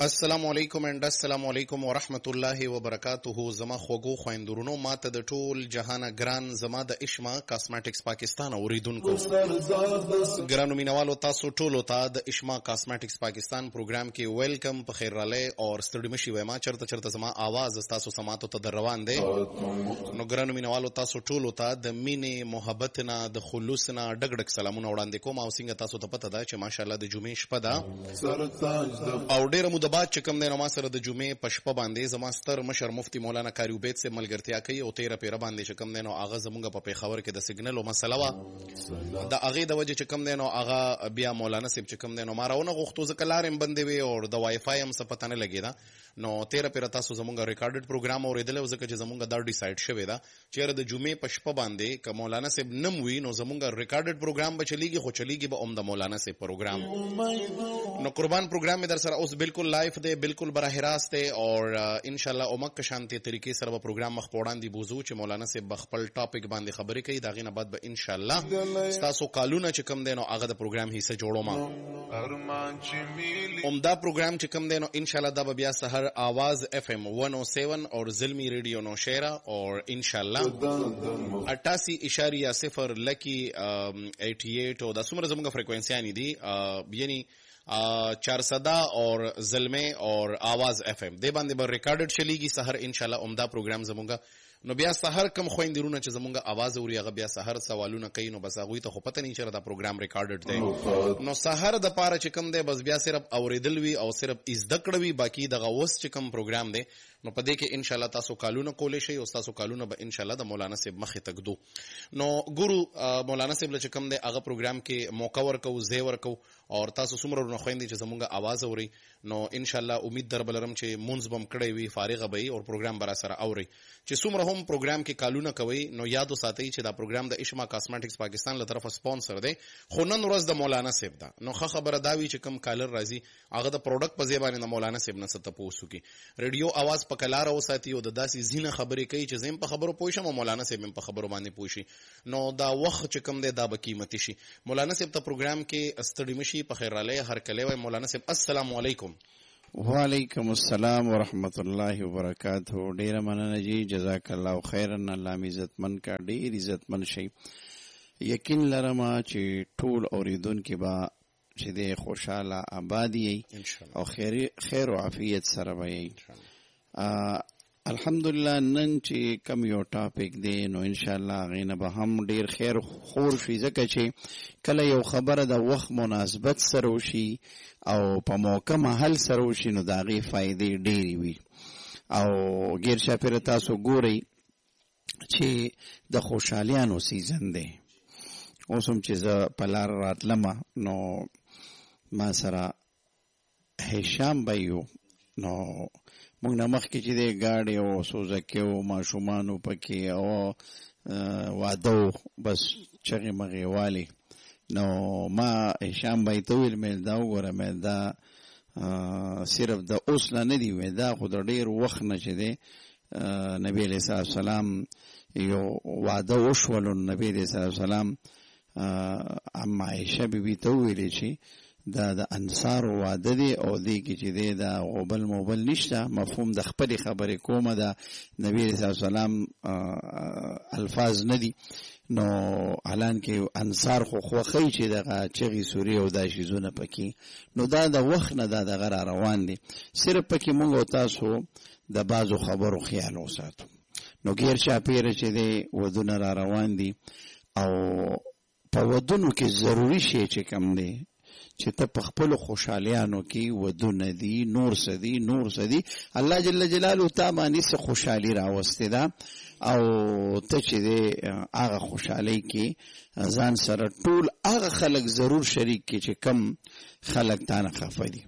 السلام علیکم اند السلام علیکم ورحمت الله وبرکاته. زما خوږو خويندورونو، ماته د ټول جهان ګران زما د اشما کاسمیټکس پاکستان اوریدونکو، ګرانو مینوالو، تاسو ټولو ته د اشما کاسمیټکس پاکستان پروګرام کې ویلکم. په خیر رالی اور ستړي مشي وایم، چرته زما आवाज تاسو سماتو ته در روان دی. نو ګرانو مینوالو، تاسو ټولو ته د مینې محبت نه د خلوص نه ډګ سلامونه وړاندې کوم. او څنګه تاسو ته پته ده چې ماشاءالله د جمعې شپه ده او ډیره د بعد چې کوم دی نو ما سره د جمعې په شپه باندې زما ستر مشر مفتی مولانا قاری عبید صاحب ملګرتیا کوي او 13 پیره باندې چې کوم دی نو هغه زمونږ په پیښور کې د سیګنل او مسله وه د هغې د وجې چې کوم دی نو هغه بیا مولانا صاحب چې کوم دی نو ما راونه غوښتو ځکه لارې هم بندې وې او د وای فای هم څه پته نه لګېده. نو 13 پیره تاسو زمونږ ریکارډډ پروګرام اورېدلی او ځکه چې زمونږ دا ډیسایډ شوې ده چې یاره د جمعې په شپه باندې که مولانا صاحب نم وي نو زمونږ ریکارډډ پروګرام به چلیږي، خو چلیږي به هم د مولانا صاحب پروګرام. نو قربان پروګرام مې در سره اوس بالکل لایف دی، بالکل براه راست دی اور انشاءالله اومک شانتي طریقې سره به پروګرام مخ په وړاندې بوزو چې مولانا صاحب به خپل ټاپک باندې خبرې کوي. د هغې نه بعد به انشاءالله ستاسو کالونه چې کوم دی نو هغه د پروګرام حصه جوړوم. عمده پروګرام چې کوم دی نو انشاءالله دا به بیا سحر آواز FM 107 اور زلمی ریڈیو نوشیرہ اور انشاءاللہ 88.0 لکی 88 او دا څومره زموږ فریکوینسیانې دي یعنی 400 اور زلمه اور آواز FM دې باندې به ریکارډډ چلیږي سحر انشاءالله. عمده پروګرام زموږ نو بیا سحر کم خويندرونه چې زمونږ आवाज اوري هغه بیا سحر سوالونه کوي، نو بس هغوی ته خو پته نه چې دا پروګرام ریکارډډ دی. نو سحر د پاره چې کم دی بس بیا صرف اوریدل وي او صرف زده کړه وي، باقي دغه اوس چې کم پروګرام دی نو په دې کې انشاءالله تاسو کالونه کولی شئ او تاسو کالونه به انشاءالله د مولانا صاحب مخې تکدو. نو ګورو مولانا صاحب چې کم دی هغه پروګرام کې موقع ورکو، ځای ورکو اور تاسو څومره ورونه خویندې چې زمونږ आवाज اوري نو انشاءالله امید در بلرم چې مونځ بم کړی وي، فارغه به وي او پروګرام به را سره اوري. چې څومره هم پروګرام کې کالونه کوي نو یادو ساتئ چې دا پروګرام د اشما کاسمیټکس پاکستان له طرفه سپانسر دی، خو نن ورځ د مولانا صاحب ده. نو ښه خبره دا وي چې کم کالر راځي هغه د پروډکټ په ځای باندې د مولانا صاحب نه څه تپوس وکړي. ریډیو आवाज په کلاره وساتي او د داسې ځینې خبرې کوي چې زه هم په خبرو پوه شم او مولانا صاحب هم په خبرو باندې پوه شي. نو دا وخت چې کم دی دا به قیمتي شي. مولانا صاحب ته پروګرام کې ستړي مشي، په خیر رالی هر کلی وای. مولانا صاحب السلام علیکم. وعلیکم السلام ورحمت الله وبرکاتہ. ډیره مننه جی، جزاک الله خیرا. الله می عزتمن کا ډیر عزتمن شي. یقین لرم چې ټول اوریدونکو به چې د خوشاله آبادی او خیر او عافیت سره وي. الحمدلله نن چې کم یو ټاپک دی نو انشاءالله غینه به هم ډیر خیر خور شي، ځکه چې کله یو خبره د وخت مناسبت سره وشي او په موقع محل سره وشي نو د هغې فایدې ډیرې وي. او غیر شاپیره تاسو ګورئ چې د خوشحالیانو سیزن دی. اوس هم چې زه په لار راتلمه نو ما سره هشام بیو، نو موږ نه مخکې چې دی ګاډې او سوزکې او ماشومانو پکې او واده بس چغې مغې والې. نو ما هشام بای ته ویل مې دا وګوره مې دا صرف د اوس نه دی وی، دا خو د ډېر وخت نه چې دی نبی علیه السلام یو واده وشولو. نبی علیه السلام اما عایشه بیبي ته وویلې چې دا د انصارو واده دی او دی کې چې دی دا غوبل موبل نشته، مفهوم د خپلې خبرې کومه د نبی علیه السلام الفاظ نه دي. نو الان کې انصار خو خوښوي چې دغه چغې سوري او دا شیزونه پکې، نو دا د وخت نه دا دغه را روان دي. صرف پکې مونږ او تاسو د بعضو خبرو خیال وساتو. نو غیر چاپیره چې دی ودونه را روان دي او په ودونو کې ضروري شی چې کم دی چې ته په خپلو خوشحالیانو کې ودونه دي، نور څه دي نور څه دي، الله جل جلاله تا باندې څه خوشحالي راوستې ده او ته چې دی هغه خوشحالۍ کې ځان سره ټول هغه خلک ضرور شریک کې چې کم خلک تا نه خفه دي.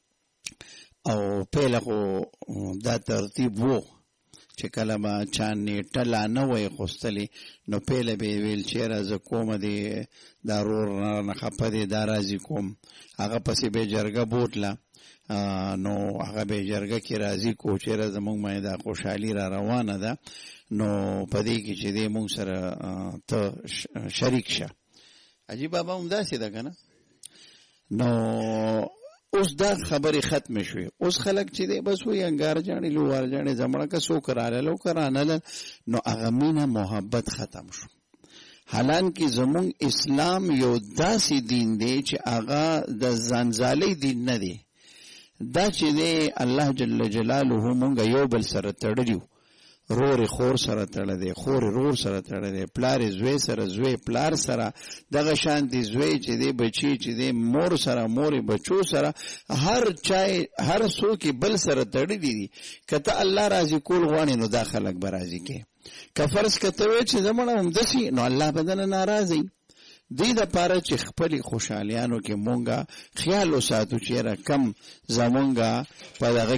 او پیله خو دا ترتیب وو چې کله به چا نیټه لا نه وی خوستلې نو پیله به یې ویل چېره زه کومه دی دا رور نه خفه دی دا راځي کوم، هغه پسې به یې جرګه بوتله نو هغه به یې جرګه کې راځي کو چېره زمونږ باندې دا خوشحالي را روانه ده نو په دې کې چې دی مونږ سره ته شریک شه. عجیب بابا هم داسې ده که نه؟ نو اوس دا خبرې ختم شوې. اوس خلک چې دی بس وایي انګار جاڼې لوار جاڼې زمړه که څوک رالل که رانلل، نو هغه مینه محبت ختم شو. حالانکه زمونږ اسلام یو داسې دین دی چې هغه د ځانځالۍ دین نه دی. دا چې دی الله جل جلاله مونږ یو بل سره تړلیو، رور خور سره تړلی دی، خور رور سره تړلی دی، پلار زوی سره، زوی پلار سره، دغه شانتې زوی چې دی بچی چې دی مور سره، مور بچو سره، هر څوک بل سره تړلی دي. که ته الله راضي کول غواړې نو دا خلک به راضي کې. که فرض که ته وایې چې زمړه همداسې، نو الله به دنه ناراضي. دې دپاره چې خپلې خوشحالیانو کې مونږه خیال وساتو چې یاره کم زمونږه په دغه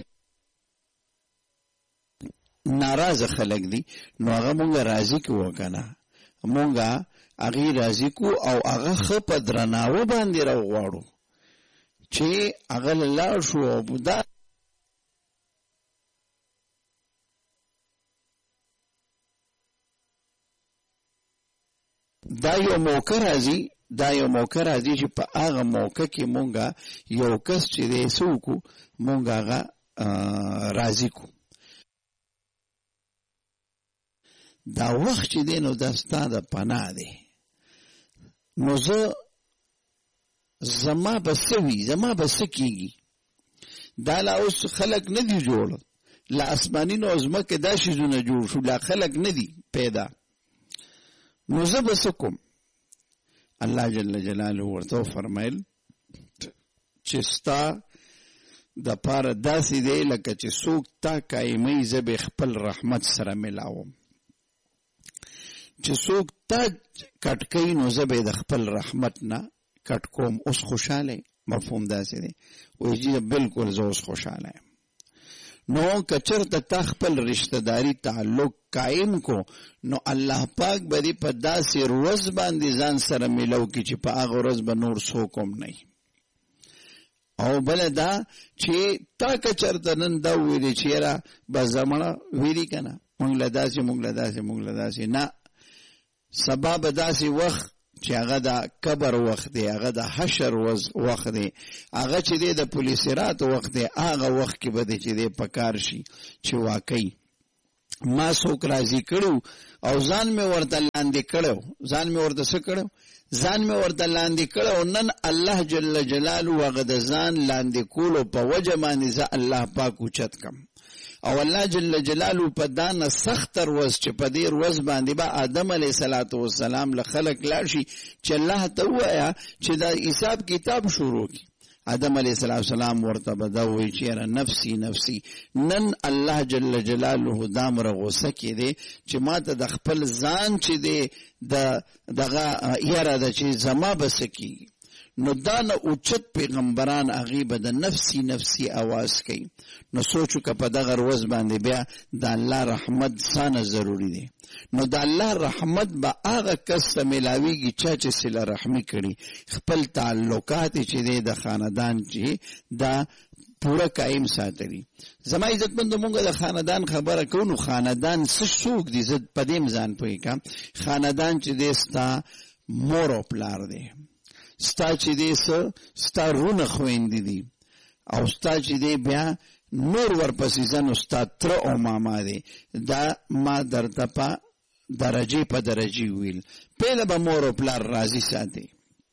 ناراضه خلک دي، نو هغه مونږه راضي کوو که نه، مونږه هغې راضي کو او هغه ښه په درناوه باندې راوغواړو چې هغه له لاړ شو. او دا یو موقع راځي چې په هغه موقع کې مونږه یو کس چې دی څه وکړو، مونږ هغه راضي کو. دا وخت چې دی نو دا ستا د پناه دی. نو زما به څه وي، زما به څه کېږي. دا لا اوس خلک نه دي جوړ، لا اسماني او ځمکې دا شیزونه جوړ شو، لا خلک نه دي پیدا. نو زه به څه کوم؟ الله جل جلاله ورته فرمایل چې ستا د پاره داسې دی لکه چې څوک تا قایموي، زه به خپل رحمت سره ملاوم. چې څوک تا کټ کوي نو زه به د خپل رحمت نه کټ کوم. اوس خوشحاله مفهوم داسې دی، وایي چې بالکل زه اوس خوشحاله یم. نو که چېرته تا خپل رشته داري تعلق قایم کو، نو الله پاک به دې په داسې ورځ باندې ځان سره میلو کړي چې په هغه ورځ به نور څوک هم نه. او بله دا چې تا که چېرته نن دا وویلې چې یاره به زمړه ویلي که نه، مونږ له داسې نه، سبا به داسې وخت چې هغه د قبر وخت دی، هغه د حشر وخت دی، هغه چې دی د پولیسرات وخت دی، هغه وخت کې به دی چې دی په کار شي چې واقعي ما څوک راضي کړو او ځان مې ورته لاندې کړو، ځان مې ورته لاندې کړو. نن الله جل جلاله هغه د ځان لاندې کولو په وجه باندې زه الله پاک اوچت کم. او الله جل جلاله په دانه سختر ورځ چې په دې ورځ باندې به آدم علیه السلام له خلق لاړ شي چې الله ته ووایه چې دا حساب کتاب شروع کړي. آدم علیه السلام ورته به دا وایي چې یاره نفسي. نن الله جل جلاله دامره غوسه کې دی چې ما ته د خپل ځان چې دی دغه یاره ده چې زما به څه کېږي. نو دا نه اوچت پیغمبران هغې به د نفسي اواز کوي. نو سوچو که په دغه ورځ باندې بیا د الله رحمت څانه ضروري دی. نو د الله رحمت به هغه کس ته میلاویږي چا چې صله رحمي کړي، خپل تعلقات چې دی د خاندان چې دا پوره قایم ساتلی. زما عزتمندو مونږ د خاندان خبره کوو، نو خاندان څوک دي؟ زه په دې ځان پوهېږم. خاندان چې دی ستا مور او پلار دی، ستا چې دی ستا رونه خویندې دي، او ستا چې دی بیا نور ورپسې ځنو ستا تره او ماما دی. دا ما درته په درجې ویل. پهله به مور او پلار راضي ساتي،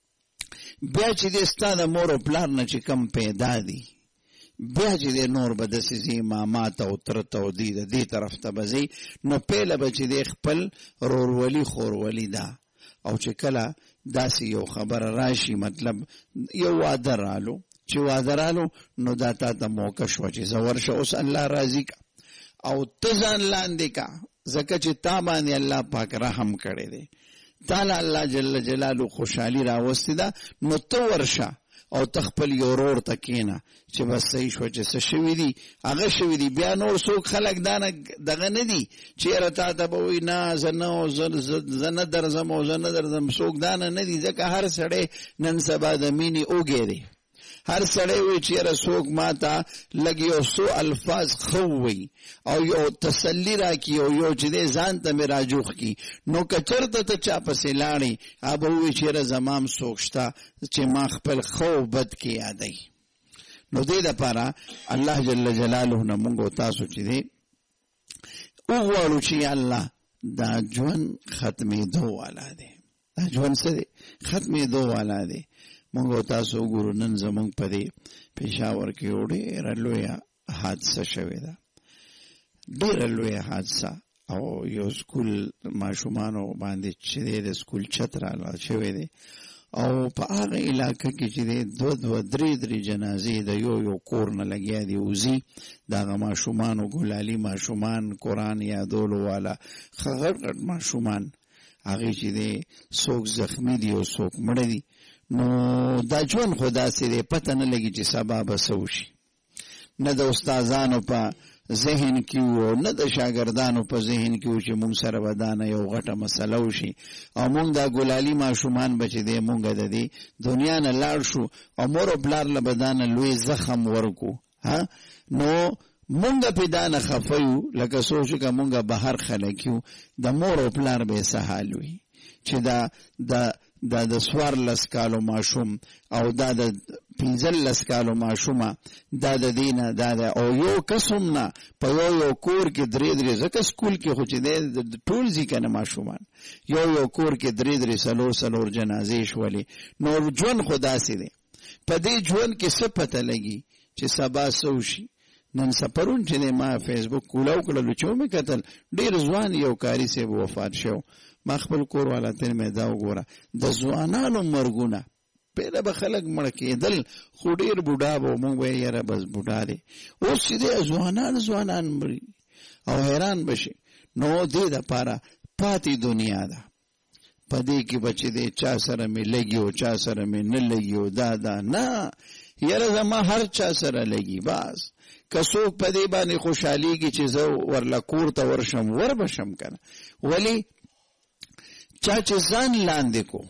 بیا چې دی ستا د مور او پلار نه چې کم پیدا دي، بیا چې دی نور به داسې ځي ماما ته او تره ته او دې طرف ته به ځي. نو پهله به چې دی خپل رورولي خورولي ده. او چې کله داسې یو خبره راشي، مطلب یو واده رالو، چې واده رالو نو دا تا ته موقع شوه چې زه ورشه اوس الله راضي کا او ته ځان لاندې کا، ځکه چې تا باندې الله پاک رحم کړی دی، تا له الله جل جلاله خوشحالي راوستې ده. نو ته ورشه او ته خپل یو ورور ته کښېنه چې بس صحیح شوه چې څه شوي دي هغه شوي دي. بیا نور څوک خلک دغه نه دي چې یاره تا ته به وایي نه زه نه درځم او زه نه درځم. څوک دا نه دي، ځکه هر سړی نن سبا د مینې اوږی دی. هر سړی وایي چې یاره څوک ما ته لږ یو څو الفاظ ښه ووایي او یو تسلي راکړي او یو چې دی ځان ته مې راجوخ کړي. نو که چېرته ته چا پسې لاړې، هغه به ووایي چې یاره زما هم څوک شته چې ما خپل ښه او بد کې یادوي. نو دې دپاره الله جل جلاله نه مونږ او تاسو چې دی وغواړو چې یا الله دا ژوند ختمېدو والا دی، دا ژوند څه دی؟ ختمېدو والا دی. مونږ او تاسو وګورو نن زمونږ په دې پېښور کې یو ډېره لویه حادثه شوې ده، ډېره لویه حادثه. او یو سکول ماشومانو باندې چې دی د سکول چت رالاړ شوی دی او په هغه علاقه کې چې دی دوه درې جنازې د یو کور نه لګیا دي وځي د هغه ماشومانو ګلالي ماشومان قرآن یادولو والا غټ غټ ماشومان هغې چې دی څوک زخمي دي او څوک مړه دي. نو دا ژوند خو داسې دی پته نه لګي چې سبا به څه وشي. نه د استادانو په ذهن کې و نه د شاګردانو په ذهن کې و چې مونږ سره به دا نه یو غټه مسله وشي او مونږ دا ګلالي ماشومان به چې دی مونږ د دې دنیا نه لاړ شو او مور او پلار له به دا نه لوی زخم ورکو. نو مونږ پې دا نه خفه یو لکه سوچ که مونږ بهر خلک یو د مور او پلار به یې څه حال وي چې دا د 14 کالو ماشوم او دا د 15 کالو ماشومه دا د دې نه دا ده او یو قسم نه په یو کور کې درې ځکه سکول کې خو چې دی ټول ځي که نه ماشومان یو کور کې درې څلور جنازې شولې. نو ژوند خو داسې دی. په دې ژوند کې څه پته لګي چې سبا څه وشي. نن سپرون چې دی ما فیسبوک کولاو کړلو چې ومې کتل ډېر ځوان یو کاري صاحب وفات شو. ما خپل کور والا ته مې دا وګوره د ځوانانو مرګونه پیدا به خلک مړه کېدل خو ډېر بوډا به موږ به یاره بس بوډا دی. اوس چې دی ځوانان مري او حیران بشي. نو دې دپاره پاتې دنیا ده په دې کې به چې دی چا سره مې لګي او چا سره مې نه لګي او دا نه یاره زما هر چا سره لګي. بس که څوک په دې باندې خوشحالیږي چې زه ورله کور ته ورشم ور به شم که نه. ولې چا چې ځان لاندې کو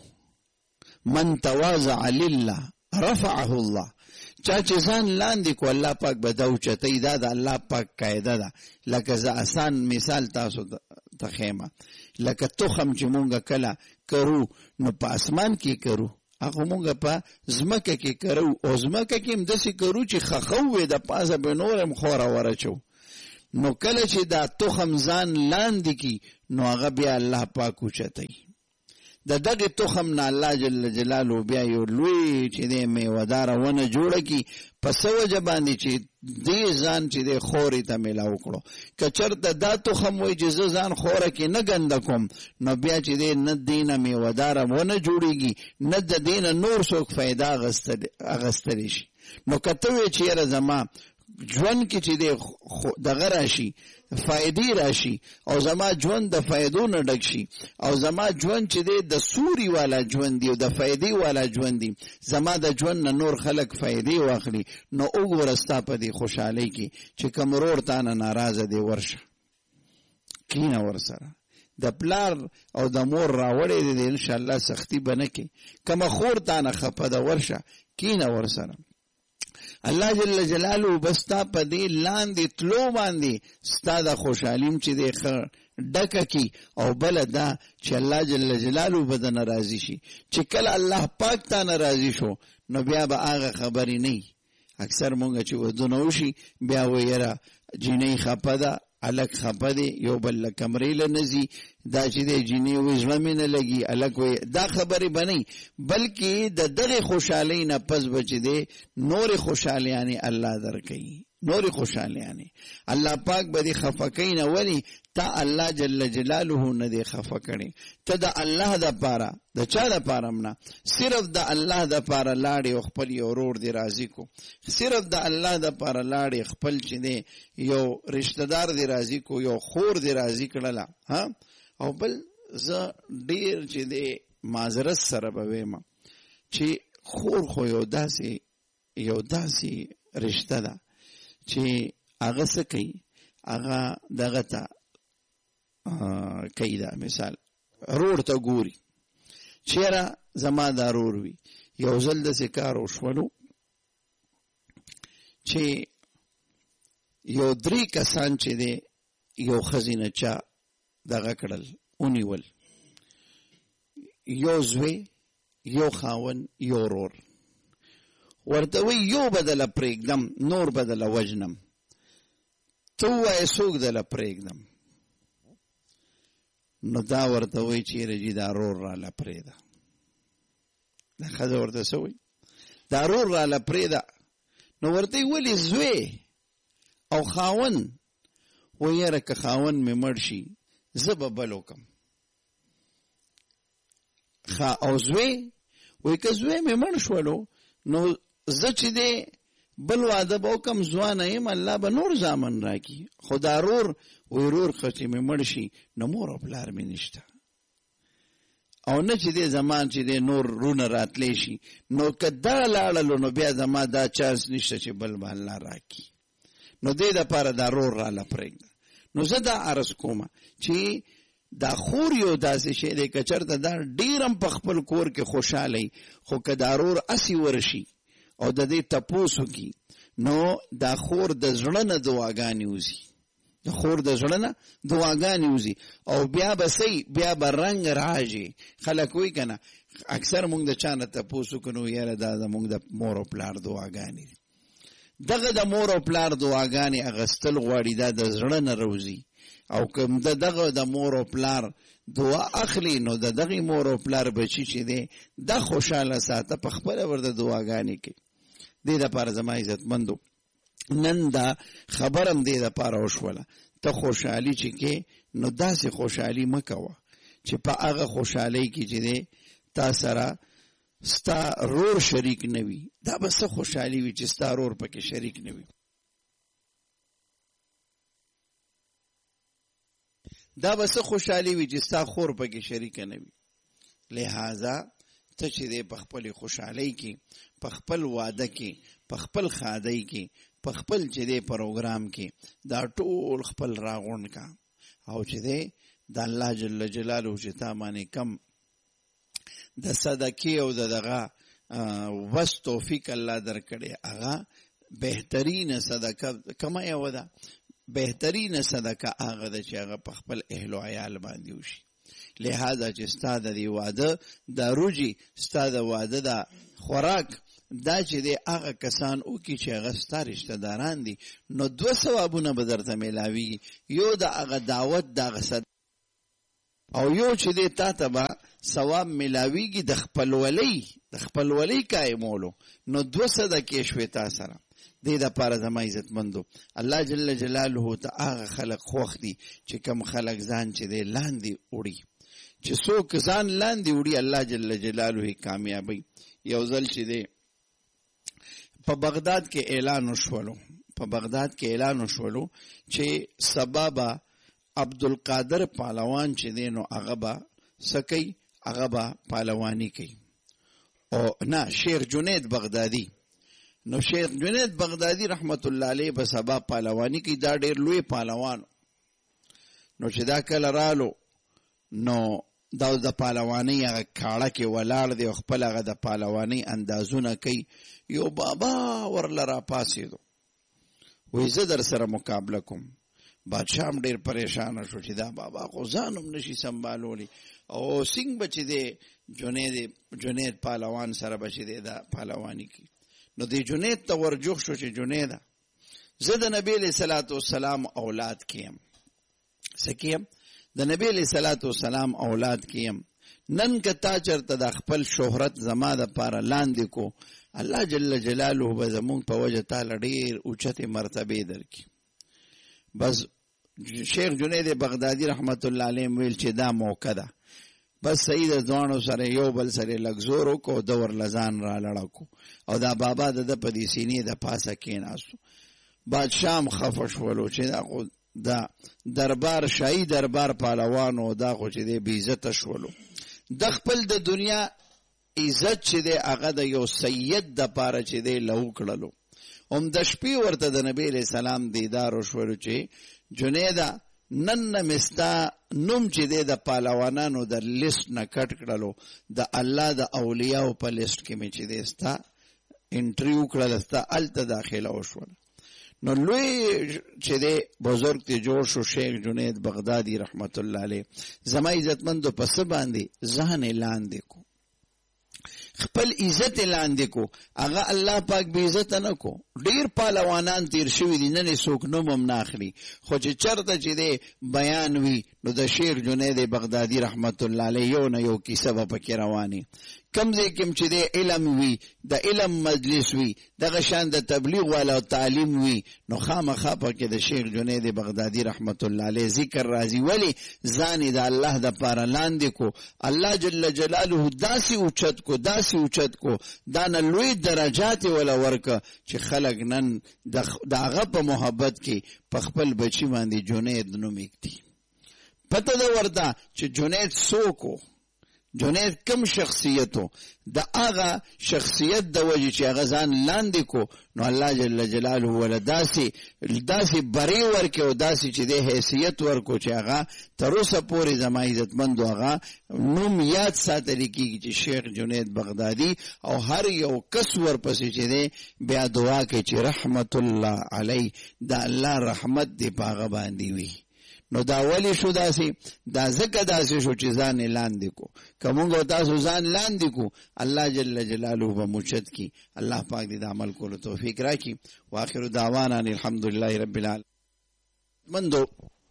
من تواضع لله رفعه الله، چا چې ځان لاندې کو الله پاک به دا اوچتوي. دا د الله پاک قاعده ده. لکه زه آسان مثال تاسو ته ښیم، لکه تخم چې مونږ کله کرو نو په اسمان کې کرو هغه مونږ په ځمکه کې کرو او ځمکه کې هم داسې کرو چې خخو وي د پاسه به نور هم خوره ورچو. نو کله چې دا تخم ځان لاندې کی نو هغه بیا الله پاک اوچتوي. د دغه تخم نه الله جل جلاله بیا یو لوی چې دی میوهداره ونه جوړه کي په څه وجه باندې چې دې ځان چې دی خورې ته میلاو کړو. که چېرته دا تخم وایي چې زه ځان خوره کې نه ګنده کوم نو بیا چې دی نه دې نه میوهداره ونه جوړېږي نه د دې نه نور څوک فایده اخیستلی شي. نو که ته وایې چې یاره زما ژوند کې چې دی دغه راشي فائدې راشي او زما ژوند د فائدو نه ډک شي او زما ژوند چې دی د سوري والا ژوند دی او د فائدې والا ژوند دی، زما د ژوند نه نور خلک فائدې واخلي. نو وګوره ستا په دې خوشحالۍ کې چې کوم ورور تا نه ناراضه دی ورشه کینه ورسره. د پلار او د مور راوړی دی انشاءالله سختي به نه کوي. کومه خور تا نه خفه ده ورشه کینه ورسره. الله جل جلاله بستا په دې لاندې تلو باندې ستا د خوشحالیم چې دی ډکه کی او بله دا چې الله جل جلاله به د ناراضي شي. چې کله الله پاک ته ناراضي شو نو بیا به هغه خبرې نه وي. اکثر مونږ چې ودونه وشي بیا وایي یاره جینۍ خفه ده الک خفه دی یو بل له کمرې له نه ځي دا چې دی جینۍ وایي زړه مې نه لګي الک وایي دا خبرې به نه وي بلکې د دغې خوشحالۍ نه پس به چې دی نورې خوشحالیانې الله درکوي. نورې خوشحالیانې الله پاک به دې خفه کوي نه. ولې تا الله جل جلاله نه دی خفه کړی. ته د الله دپاره د چا دپاره هم نه صرف د الله دپاره لاړې او خپل یو ورور دې راضي کو. صرف د الله دپاره لاړې خپل چې دی یو رشته دار دې راضي کو یو خور دې راضي کړله. او بل زه ډېر چې دی معذرت سره به ویم چې خور خو یو داسې رشته ده چې هغه څه کوي هغه دغه ته کوي. دا مثال رور ته ګوري چېره زما دا رور وي. یو ځل داسې کار وشولو چې یو 3 کسان چې دی یو ښځینه چا دغه کړل ونیول، یو زوی یو خاون یو رور. ورته وی یو بدله پرېږدم نور بدله وجنم. ته ووایې څوک دله پرېږدم؟ نو دا ورته وی چیرې جي دا رور راله پرېږده. دا ښځه ورته څه وی؟ دا رور راله پرېږده. نو ورته یې ولې زوی او خاون؟ وی یاره که خاون مې مړ شي زه به بل وکم. او زوی؟ وی که زوی مې مړ شولو نو زه چې دی بل واده به وکم، ځوانه یم، الله به نور زامن راکړي. خو دا رور وی رور خو چې مې مړ شي نو مور او پلار مې نشته، او نه چې دی زمان چې دی نور رونه راتلی شي. نو که دا لاړلو نو بیا زما دا چانس نشته چې بل به الله راکړي. نو دې دپاره دا رور راله پرېږده. نو زه دا عرض کومه چې دا خور یو داسې شی دی که چېرته دا ډېر هم په خپل کور کې خوشحاله خو که دا رور اسې ورشي او د دې تپوس وکړي نو دا خور د زړه نه دعاګانې وځي، د خور د زړه نه دعاګانې وځي او بیا به صحیح، بیا به رنګ راځي. خلک وایي که نه اکثر مونږ د چا نه تپوس وکړو نو یاره دا زمونږ د مور او پلار دعاګانې دي. دغه د مور او پلار دعاګانې اغستل غواړي، دا د زړه نه روزي. او کوم دغه د مور او پلار دعا اخلي نو د دغه مور او پلار بچی چې دی دا خوشاله ساته په خپله ورته دعاګانې کوي. دې دپاره زما عزتمندو نن دا خبرم دې دپاره وشوله، ته خوشحالي چې کې نو داسې خوشحالي مه کوه چې په هغه خوشحالۍ کې چې دی تا سره ستا رور شریک نه وي. دا به څه خوشحالي وي چې ستا رور پکې شریک نه وي؟ دا به څه خوشحالي وي چې ستا خور پکې شریکه نه وي؟ لہذا ته چې دی په خپلې خوشحالۍ کې، په خپل واده کې، په خپل ښادۍ کې، په خپل چې دی پروګرام کې دا ټول خپل راغونډ کا، او چې دی د الله جل جلاله چې تا باندې کم د صدقې او د دغه وس توفیق الله درکړی، هغه بهترینه صدقه کومه یوه ده؟ بهترینه صدقه هغه ده چې هغه په خپل اهل و عیال باندې وشي. لہذا چې ستا د دې واده دا روجي، ستا د واده دا خوراک دا چې دی هغه کسان وکړي چې هغه ستا رشته داران دي، نو دوه ثوابونه به درته میلاویږي. یو د هغه دعوت د هغه صدقه، او یو چې دی تا ته به ثواب میلاویږي د خپلولۍ قایمولو. نو دوه صدقې شوې تا سره. دې دپاره زما عزتمندو الله جل جلاله ته هغه خلق خوښ دي چې کوم خلق ځان چې دی لاندې وړي، چې څوک ځان لاندې وړي الله جل جلاله یې کامیابوي. یو ځل چې دی په بغداد کې اعلان وشولو چې سبا به عبدالقادر پهلوان چې دی نو هغه به څه کوي؟ هغه به پهلواني کوي. او نه، شیخ جنید بغدادي. نو شیخ جنید بغدادي رحمت الله علیه به سبا پهلواني کوي. دا ډېر لوی پهلوان. نو چې دا کله رالو نو دا د پهلوانۍ هغه کاړه کې ولاړ دی او خپل هغه د پهلوانۍ اندازونه کوي. یو بابا ورله راپاڅېدو، وایي زه در سره مقابله کوم. بادشاه هم ډېر پریشانه شو چې دا بابا خو ځان هم نشي سنبالولی، او څنګه به چې دی جنید پهلوان سره به چې دی دا پهلواني کوي. نو دی جنید ته ورجوخ شو چې جنیده زه د نبی علیه صلات وسلام اولاد کې یم. څه کې یم؟ د نبی علیه صلات وسلام اولاد کې یم. نن که تا چېرته د خپل شهرت زما دپاره لاندې کو، الله جل جلاله به زمونږ په وجه تاله ډېر اوچتې مرتبې درکړي. بس شیخ جنید بغدادي رحمت الله علیه ویل چې دا موقع ده، بس صحیح د ځوانو سره یو بل سره لږ زور وکړو، د ورله ځان را لړه کړو او دا بابا د ده په دې سینې د پاسه کېناستو. بادشاه هم خفه شولو چې دا خو دا دربار شاهي دربار پهلوانو دا خو چې دی بې عزته شولو. د خپل د دنیا عزت چې دی هغه د یو سید دپاره چې دی له وکړلو. هم د شپې ورته د نبی علیه السلام دیدار وشولو چې جنیده نن نه مې ستا نوم چې دی د پهلوانانو د لیست نه کټ کړلو، د الله د اولیاو په لیست کې مې چې دی ستا انټري وکړله، ستا هلته داخله وشوله. نو لوی چې دی بزرګ ته جوړ شو شیخ جنید بغدادي رحمت الله علیه. زما عزتمندو په څه باندې ځان یې لاندې کو. خپل عزت لاندې کو، هغه الله پاک بې عزت نه کو. ډیر پهلوانان تیر شوي دي، نن یې څوک نوم هم نه اخلي، خو چې چرته چې دی بیان وي نو د شیخ جنید بغدادي رحمت الله علیه یو نه یو کیسه به پکې روانې. کم ځای کې چې دی علم وي، د علم مجلس وي، دغه شان د تبلیغ والا تعلیم وي، نو خامخا پکې د شیخ جنید بغدادي رحمت الله علیه ذکر راځي. ولې ځان یې د الله د پاره لاندې کو، الله جل جلاله داسې اوچت کو، داسې اوچت کو، دا نه لوی درجات ولا ورکه چې خلک نن د هغه په محبت کې په خپل بچي باندې جنید نوم ایږدي. پته ده ورته چې جنید څوک و، جنید کم شخصیتو، د هغه شخصیت د وجې چې هغه ځان لاندې کو، نو الله جل جلاله ولا داسې بری ورکې او داسې چې د حیثیت ورکو چې هغه تر اوسه پورې زما عزتمندو هغه نوم یاد ساتلی کېږي چې شیخ جنید بغدادي، او هر یو کس ورپسې چې دی بیا دعا کوي چې رحمت الله علیه، د الله رحمت دې په هغه باندې وي. نو دا ولی شو داسې؟ دا ځکه داسې شو چې ځان یې لاندې کو. که مونږ او تاسو ځان لاندې کو، الله جل جلاله به موچت کی. الله پاک دې د عمل کولو توفیق راکړي. واخر دعوانا الحمدلله رب العالمین. مندو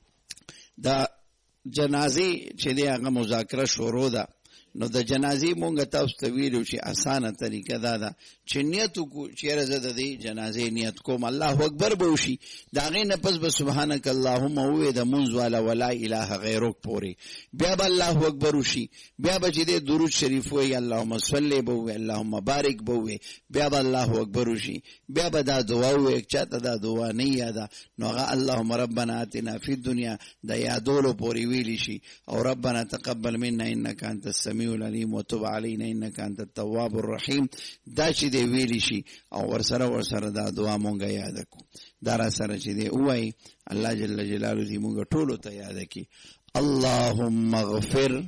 دا جنازې چې دی هغه مذاکره شروع ده، نو د جنازې مونږ تاسو ته ویلو چې اسانه طریقه دا ده چې نیت وکړو، چېرې زه د دې جنازې نیت کوم، الله اکبر به وشي، د هغې نه پس به سبحانک اللهم ووایې د مونځ والا ولا اله غیرک پورې، بیا به الله اکبر وشي، بیا به چې دی درود شریف وایي، اللهم صلی به وایي، اللهم بارک به وایي، بیا به الله اکبر وشي، بیا به دا دعا وایي. چاته دا دعا نه یاده نو هغه اللهم ربنا آتنا فی الدنیا د یادولو پورې ویلی شي، او ربنا تقبل منا انک انت السمیع العلیم وتب علینا انک انت التواب الرحیم، دا چې دی ویلی شي، او ورسره دا دعا مونږه یاد کو. دا را سره چې دی وایي، الله جل جلاله دې مونږ ټولو ته یاد کړي. اللهم اغفر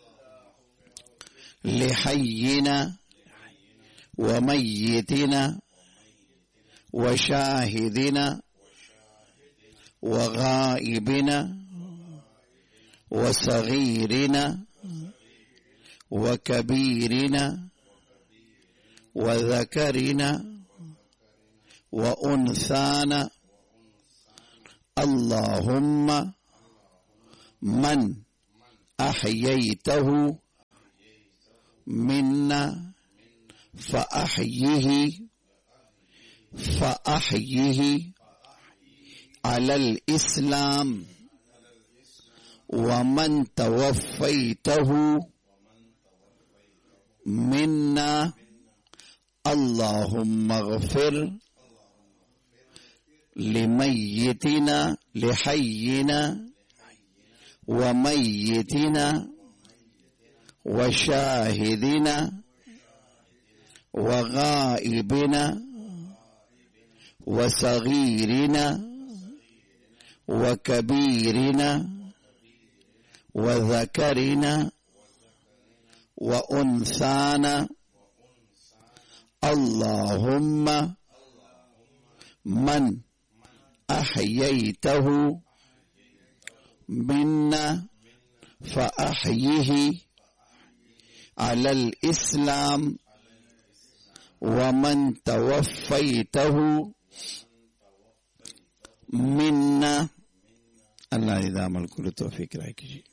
لحینا ومیتنا وشاهدنا وغائبنا وصغيرنا وكبيرنا وذكرنا وأنثانا. اللهم من أحييته منا فأحيه على الإسلام، ومن توفيته منا اللهم اغفر لميتنا لحينا وميتنا وشاهدنا وغائبنا وصغيرنا وكبيرنا وذكرنا وأنثانا. اللهم من أحييته منا فأحيه على الإسلام، ومن توفيته منا. الله دې عمل کولو توفیق راکړي.